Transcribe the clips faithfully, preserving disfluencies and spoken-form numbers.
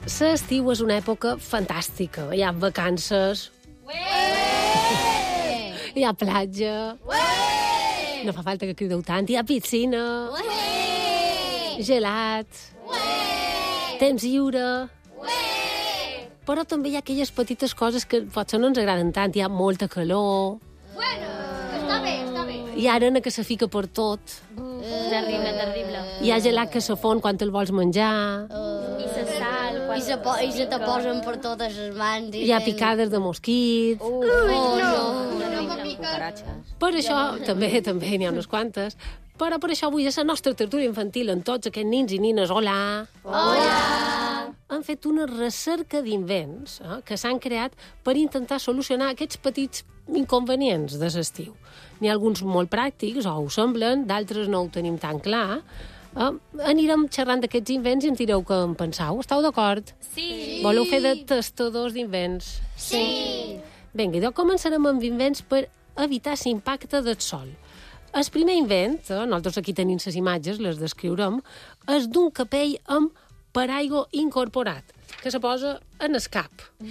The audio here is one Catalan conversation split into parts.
l'estiu és una època fantàstica. Hi ha vacances, Ué! hi ha platja, Ué! no fa falta que crideu tant, hi ha piscina, Ué! gelat, Ué! temps lliure... Ué! Però també hi ha aquelles petites coses que potser no ens agraden tant. Hi ha molta calor, Bueno, està bé, està bé. hi ha arena que se fica per tot, Terrible, terrible. hi ha gelat que se fon quan te'l vols menjar, I se sal... Quan I se, po I se te posen per totes les mans. I hi ha tens- picades de mosquits... Uh, Oh, no. No me piques. Per això, també també n'hi ha unes quantes, però per això avui és la nostra tertúlia infantil amb tots aquests nins i nines. Hola! Hola! Han fet una recerca d'invents eh, que s'han creat per intentar solucionar aquests petits inconvenients de l'estiu. N'hi ha alguns molt pràctics, o ho semblen, d'altres no ho tenim tan clar. Eh, anirem xerrant d'aquests invents i ens direu què en penseu. Esteu d'acord? Sí. Voleu fer de testadors d'invents? Sí! Vinga, doncs començarem amb invents per evitar l'impacte del sol. El primer invent, eh, nosaltres aquí tenim les imatges, les descriurem, és d'un capell amb paraigua incorporat, que se posa en el cap.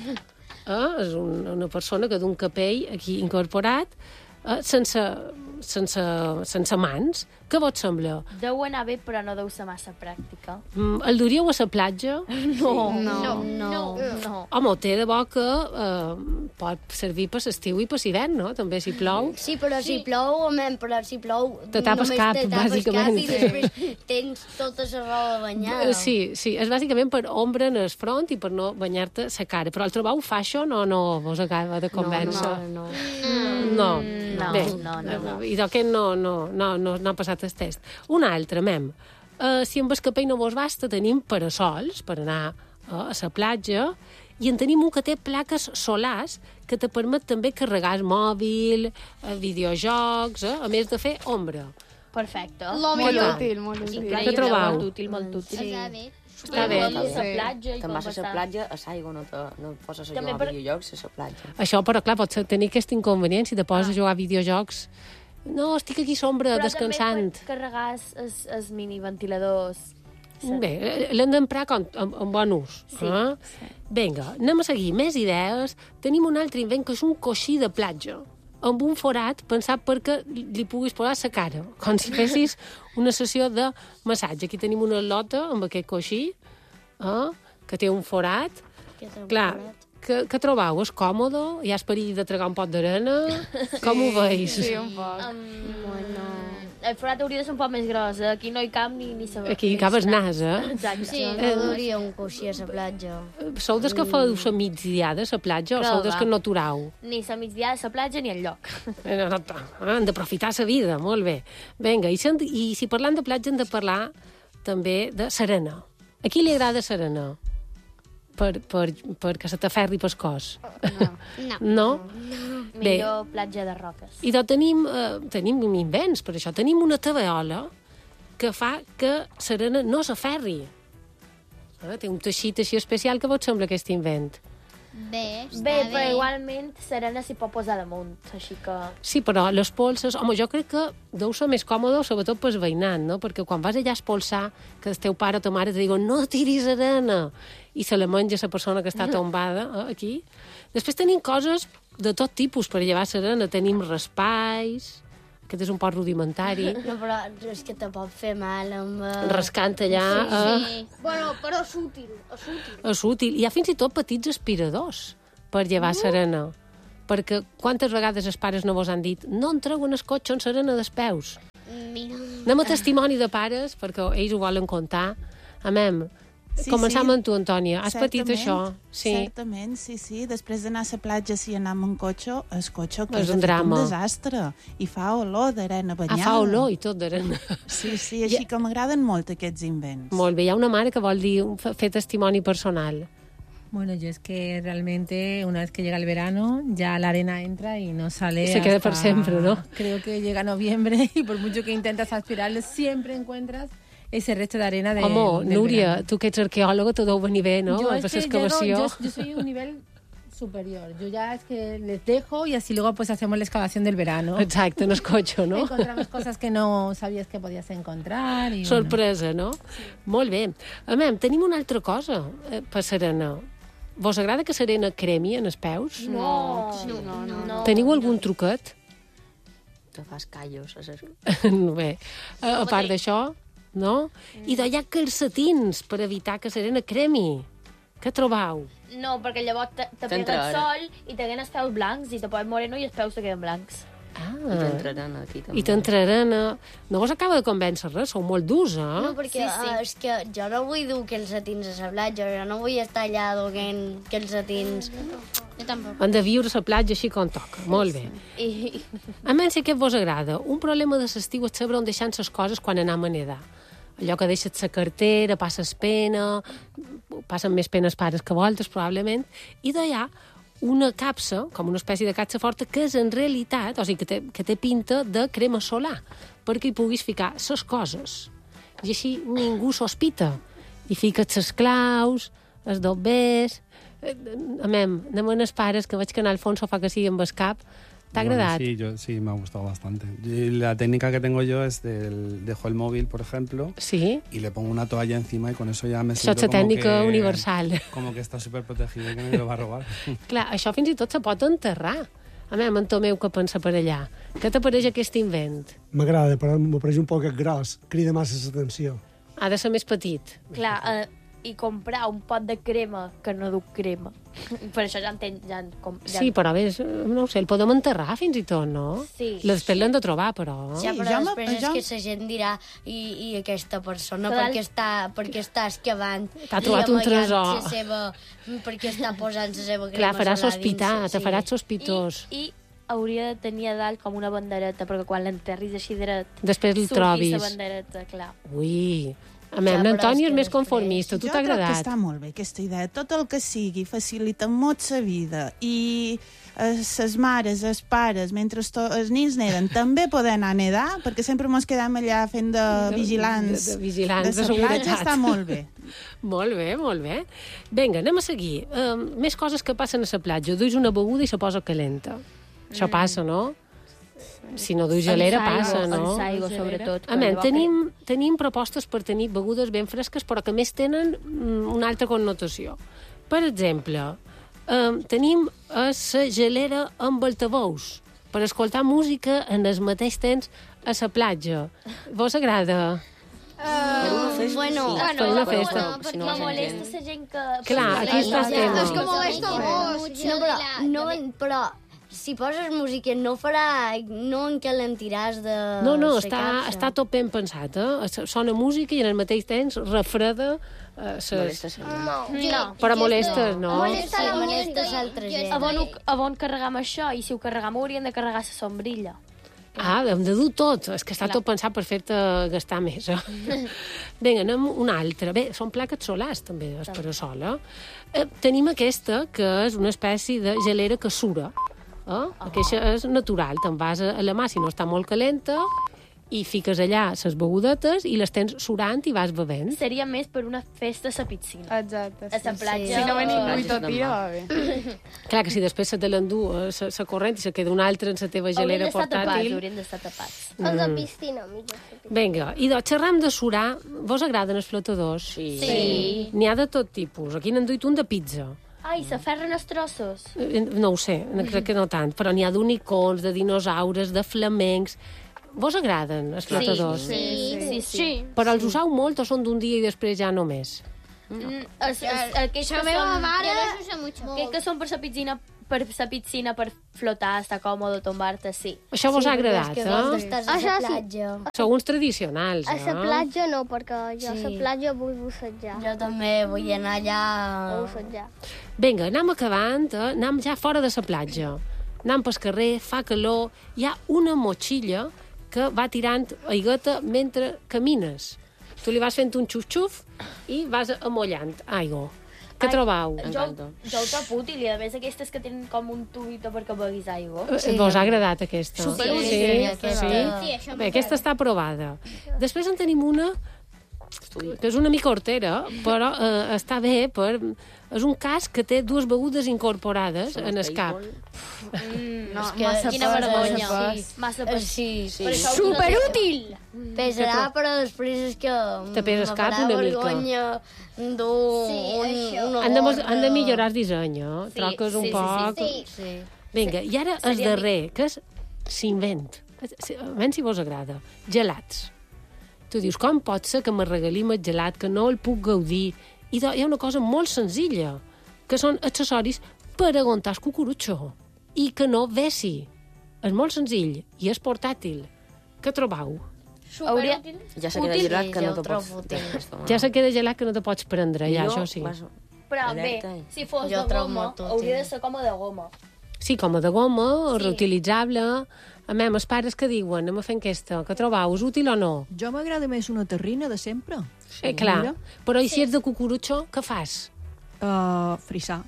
Eh, és un, una persona que d'un capell aquí incorporat, eh, sense, sense, sense mans. Què vos sembla? Deu anar bé, però no deu ser massa pràctica. Mm, el duríeu a la platja? No. No, no. No. Home, té de bo que eh, pot servir per l'estiu i per l'hivern, no? També si plou. Sí, però si plou, home, però si plou... Te tapes només cap, te tapes bàsicament. Cap I després tens tota la roba banyada. Eh, Sí, sí, és bàsicament per ombra en el front i per no banyar-te la cara. Però el trobau fa això no, no vos acaba de convèncer? No, no, No, no, Bé, no, no, no. I d'aquest no, no, no, no, no ha passat el test. Un altre, mem. Uh, si amb el capell no vos basta, tenim parasols per anar uh, a la platja i en tenim un que té plaques solars que te permet també carregar el mòbil, uh, videojocs, uh, a més de fer ombra. Perfecte. Lo Què millor. tal? útil, molt útil. Increïble, Què trobau? molt útil, molt útil. Està bé. Està bé. I a la Sí. platja i Te'n com vas a la passar. platja, a l'aigua, no, te, no et poses a També jugar per- a videojocs a la platja. Això, però clar, pots tenir aquest inconvenient si te poses a jugar a videojocs. No, estic aquí a sombra, Però descansant. també per carregar els, els miniventiladors. Bé, l'hem d'emprar amb, amb, amb bon ús. Sí, eh? sí. Vinga, anem a seguir. Més idees. Tenim un altre invent que és un coixí de platja amb un forat pensat perquè li puguis posar a la cara, com si fessis una sessió de massatge. Aquí tenim una lota amb aquest coixí, eh? que té un forat. Que t'ha Clar, forat. que, que trobau? És còmode? Hi ha perill de tragar un pot d'arena? Com ho veus? Sí, un poc. Bueno... El forat hauria de ser un poc més gros, eh? Aquí no hi cap ni, ni saber. Aquí hi cap el nas, eh? Exacte. Sí, no duria un coixí a la platja. Sou des que feu la migdiada a la platja o Però sou des va. que no aturau? Ni la migdia de la platja ni el lloc. Eh, no, no, Han d'aprofitar la vida, molt bé. Vinga, i, si, i si parlant de platja hem de parlar també de serena. A qui li agrada serena? Per, per, perquè se t'aferri pel cos. No. No? Bé, Millor platja de roques. i doncs tenim, eh, tenim invents per això. Tenim una tabeola que fa que serena no s'aferri. Eh, té un teixit així especial. Que vos sembla aquest invent? Bé, està Bé, bé. però igualment serena s'hi pot posar damunt, així que... Sí, però les polses... Home, jo crec que deu ser més còmode, sobretot pel veïnat, no? Perquè quan vas allà a espolsar, que el teu pare o ta mare te diuen no tiris arena, i se la menja la persona que està tombada eh, aquí. Després tenim coses de tot tipus per llevar serena. Tenim raspalls, aquest és un poc rudimentari, No, però és que te pot fer mal amb... eh, rascant allà... Eh, Sí. Bueno, però és útil, és útil. és útil. Hi ha fins i tot petits aspiradors per llevar serena. Perquè quantes vegades els pares no vos han dit no en treuen el cotxe en serena dels peus? Mira. Anem a testimoni de pares, perquè ells ho volen contar. Amem, Sí, començam sí. amb tu, Antònia. Has patit Certament, això? Sí. Certament, sí, sí. Després d'anar a la platja, si anem en cotxe, el cotxe que És és un de fet drama. un desastre. I fa olor d'arena Ah, banyada. fa olor i tot d'arena. Sí, sí, així que m'agraden molt aquests invents. Molt bé, hi ha una mare que vol dir, fer testimoni personal. Bueno, yo es que realmente una vez que llega el verano ya la arena entra y no sale. Se queda hasta- por siempre, ¿no? Creo que llega noviembre y por mucho que intentas aspirarlo, siempre encuentras ese resto de arena de, Home, del Núria, verano. tu que ets arqueòloga, t'ho deu venir bé, no? Yo Per es que l'excavació. llego- yo, yo soy un nivel superior. Yo ya es que les dejo y así luego pues hacemos la excavación del verano. Exacte, en el cotxe, no? Encontramos cosas que no sabías que podías encontrar. Y, Sorpresa, no? Molt bé. A més, tenim una altra cosa eh, per Serena. Vos agrada que Serena cremi en els peus? No, No, no, no. no. Teniu algun truquet? Te fas callos. A ses... Bé, a, a part d'això, no? I d'allà calcetins per evitar que Serena cremi. Què trobau? No, perquè llavors te, te T'entra pega el ara. sol i te queden els peus blancs i te pots moreno i els peus te queden blancs. Ah, I t'entraran aquí també. i t'entraran a... No vos acaba de convèncer res, sou molt durs, eh? No, perquè Sí, sí. uh, és que jo no vull dur calcetins a la platja, jo no vull estar allà duent calcetins. Jo tampoc. Han de viure a la platja així com toca. Molt bé. I, A menys que vos agrada. Un problema de l'estiu és saber on deixant les coses quan anem a nedar. Allò que deixes la cartera, passes pena, passen més penes pares que voltes, probablement, i d'allà una capsa, com una espècie de capsa forta, que és en realitat, o sigui, que té, que té pinta de crema solar, perquè hi puguis ficar les coses. I així ningú sospita. I fiques les claus, els dobbers... Amem, anem amb els pares, que veig que en Alfonso fa que sigui amb el cap. ¿Te ha Bueno, agradado? sí, yo, sí, me ha gustado bastante. Y la técnica que tengo yo es del, dejo el móvil, por ejemplo, Sí? y le pongo una toalla encima y con eso ya me Això siento és la como tècnica que, universal. como que está súper protegido y que nadie lo va a robar. Clar, això fins i tot se pot enterrar. A mi, en Tomeu, que pensa per allà. Què t'apareix aquest invent? M'agrada, però m'ho pareix un poc gros. Crida massa l'atenció. Ha de ser més petit. clar, eh, i comprar un pot de crema que no du crema. Per això ja entenc... Ja, en com, ja Sí, però bé, és- no ho sé, el podem enterrar fins i tot, no? Sí. Després l'hem de trobar, però... Ja, però jo me- després jo- és que la gent dirà i, i aquesta persona Clar. perquè està, perquè està excavant T'ha i trobat un amagant tresor. la seva, perquè està posant la seva crema Clar, farà solar sospitar, dins, te farà sospitós. I, I hauria de tenir a dalt com una bandereta, perquè quan l'enterris així dret... Després el surti trobis. la bandereta, clar. Ui... A Ja, mi, però l'Antoni és és que més després- conformista. Tu Jo t'ha crec que agradat? està molt bé, aquesta idea. Tot el que sigui facilita molt la vida i les mares, els pares, mentre to- els nins neden, també poden anar a nedar, perquè sempre mos quedem allà fent de vigilants de- de vigilants, de de la platja. seguretat. Està molt bé. Molt bé, molt bé. Vinga, anem a seguir. Uh, més coses que passen a la platja. Duis una beguda i se posa calenta. Això passa, no? Si no duis gelera, passa, no? El saigo, sobretot. A més, tenim, tenim propostes per tenir begudes ben fresques, però que a més tenen mm, una altra connotació. Per exemple, eh, tenim a la gelera amb altaveus, per escoltar música en el mateix temps a la platja. Vos agrada? Uh, bueno, Per una festa. no, Si no Me la molesta gent- la gent que... Clar, aquí està el tema. Es que molesta molt. No, però, no, però si poses música no farà... no encalentiràs de No, no, la està, capsa. està tot ben pensat, eh? Sona música i en el mateix temps refreda eh, ses... Molesta ser. No. No. Però molestes, no? Molesta Sí, la molesta música. l'altra Jo gent. A on, ho- a on carregam això? I si ho carregam hauríem de carregar la sombrilla. Ah, hem de dur tot. És que està tot pensat per fer-te gastar més. Eh? Vinga, anem una altra. Bé, són plaques solars, també, es parasol, eh? eh? Tenim aquesta, que és una espècie de gelera que sura. Eh? Aquesta és natural. Te'n vas a la mà, si no està molt calenta, i fiques allà les begudetes i les tens surant i vas bevent. Seria més per una festa a la piscina. Exacte. A la platja. Si no ve ningú i Sí. tot tira, va bé. Clar que si després se te l'endú la corrent i se queda una altra en la teva Haurien gelera d'estar tapats, portàtil... haurien d'estar tapats. Els de piscina, millor. Vinga, i de xerram de surar, vos agraden els flotadors? Sí. Sí. N'hi ha de tot tipus. Aquí n'han duit un de pizza. Ai, s'aferren els trossos. Eh, No ho sé, no crec que no tant, però n'hi ha d'unicons, de dinosaures, de flamencs... Vos agraden els flotadors? Sí, sí, sí. sí. Però els usau molt o són d'un dia i després ja només? Mm, els, els, aquells que La meva són... mare... Ja Jo no s'usa Aquells que són per la piscina, per la piscina, per flotar, estar còmode, tombar-te, sí. Això vos ha perquè agradat, és que vols eh? estàs a Això la sí. platja. Sou uns tradicionals, A eh? la platja no, perquè jo a la Sí. platja vull bussejar. Jo també vull anar allà... A bussejar. Vinga, anem acabant, eh? Anem ja fora de la platja. Anem pel carrer, fa calor, hi ha una motxilla que va tirant aigueta mentre camines. Tu li vas fent un xuf-xuf i vas amollant aigua. Què Ai, trobau? Jo, M'encanta. jo ho trobo útil, i a més aquestes que tenen com un tubito perquè beguis aigua. Sí, vos ha agradat aquesta? Superútil, sí, aquesta. sí. Sí, això Bé, aquesta està aprovada. Després en tenim una que és una mica hortera, però eh, està bé per... És un cas que té dues begudes incorporades en el cap. Mm, no, És que massa quina pesa, vergonya. pesa. Sí. Massa pes. Sí, sí. Per això Superútil! Pesarà, però després és que... Te pesa el cap una mica. vergonya dur Sí, un, això. una Han de, gorra. han de millorar el disseny, eh? Sí, Troques un sí, sí, poc... Sí. Sí. Vinga, i ara el Seria darrer, que és s'invent. Almenys si vos agrada. Gelats. Tu dius, com pot ser que me regalim el gelat, que no el puc gaudir? I hi ha una cosa molt senzilla, que són accessoris per aguantar el cucurutxo i que no vessi. És molt senzill i és portàtil. Què trobau? Hauria... Ja se queda Útil. gelat que Sí, no jo te trobo pots... útil. tomar. Ja se queda gelat que no te pots prendre, ja, això sí. Vas- Però Alerta, bé, eh? si fos Jo de trobo goma, molt útil. hauria de ser com a de goma. Sí, com a de goma, Sí. reutilitzable. A mi, els pares que diuen, anem a fer enquesta, que trobau, és útil o no? Jo m'agrada més una terrina de sempre. Eh, clar, Mira. però i si ets de cucurutxo, què fas? Uh, frisar.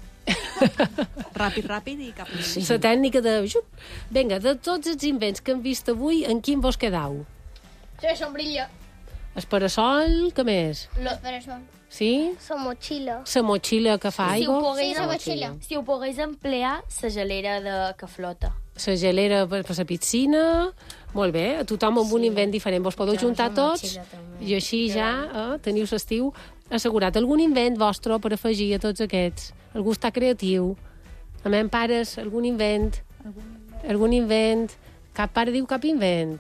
ràpid, ràpid i cap. Sí. La tècnica de... Xup. Vinga, de tots els invents que hem vist avui, en quin vos quedau? Sí, sombrilla. El parasol, què més? Lo... Per això. Sí? La motxilla. La motxilla que fa Si ho aigua? Sí, pogués, la motxilla. si ho pogués emplear, la gelera de que flota. La gelera per, per la piscina? Molt bé, a tothom amb un invent diferent. Vos podeu Jo, juntar la tots motxilla també. i així ja eh, teniu l'estiu assegurat. Algun invent vostre per afegir a tots aquests? Algú està creatiu? A meus pares, algun invent? Algun invent? Cap pare diu cap invent.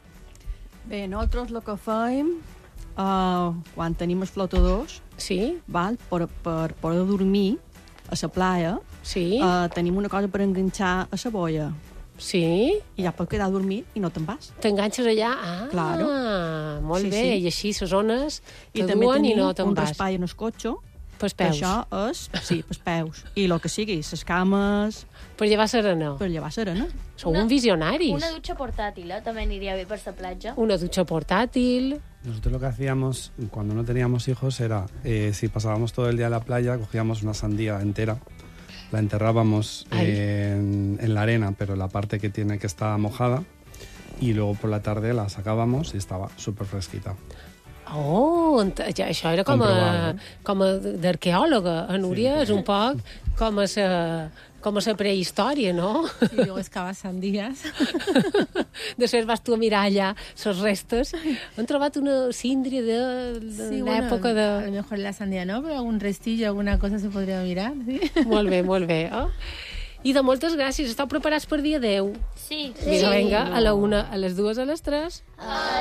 Bé, nosaltres el que fem, uh, quan tenim els flotadors, Sí? val, per, per poder dormir a la playa, Sí? uh, tenim una cosa per enganxar a la boia. Sí? I ja pots quedar a dormir i no te'n vas. T'enganxes allà? Ah, Claro. molt Sí, bé. sí. I així les zones I te també duen i tenim no te'n un vas. raspall en el cotxe, Pels que peus. això és, sí, pels peus. I el que sigui, les cames, Per llevar serena. per llevar serena. Sou Una- un visionaris. Una dutxa portàtil, eh? També aniria bé per la platja. Una dutxa portátil. Nosotros lo que hacíamos cuando no teníamos hijos era, eh, si pasábamos todo el día en la playa, cogíamos una sandía entera, la enterrábamos Ay. eh, en, en la arena, pero la parte que tiene que está mojada, y luego por la tarde la sacábamos y estaba súper fresquita. Oh, ent- ja, això era com a, Comprovable. com a d'arqueòloga. A Núria és un poc com a sa, com a sa prehistòria, no? Y luego excavas sandías. Després vas tu a mirar allà les restes. Han trobat una síndria de, de Sí, l'època A lo de... mejor la sandía no, pero algún restillo, alguna cosa se podría mirar. ¿sí? Molt bé, molt bé. Oh? I de moltes gràcies. Esteu preparats per dia deu? Sí. Vinga, vinga, a la una, a les dues, a les tres.